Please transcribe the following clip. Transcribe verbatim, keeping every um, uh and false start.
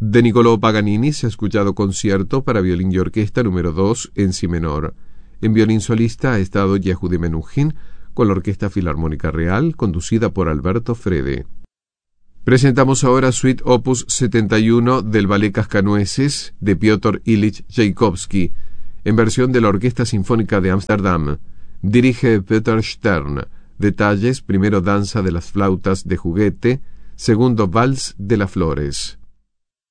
De Niccolò Paganini se ha escuchado Concierto para violín y orquesta número dos en si menor. En violín solista ha estado Yehudi Menuhin con la Orquesta Filarmónica Real, conducida por Alberto Frede. Presentamos ahora Suite Opus setenta y uno del Ballet Cascanueces de Piotr Ilich Tchaikovsky, en versión de la Orquesta Sinfónica de Ámsterdam. Dirige Peter Stern. Detalles: primero danza de las flautas de juguete, segundo vals de las flores.